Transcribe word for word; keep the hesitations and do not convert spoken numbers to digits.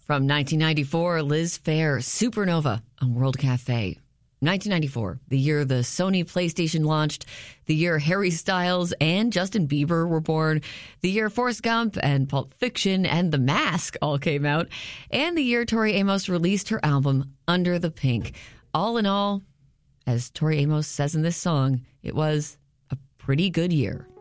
From nineteen ninety-four, Liz Phair, Supernova on World Cafe. nineteen ninety-four, the year the Sony PlayStation launched, the year Harry Styles and Justin Bieber were born, the year Forrest Gump and Pulp Fiction and The Mask all came out, and the year Tori Amos released her album Under the Pink. All in all, as Tori Amos says in this song, it was a pretty good year.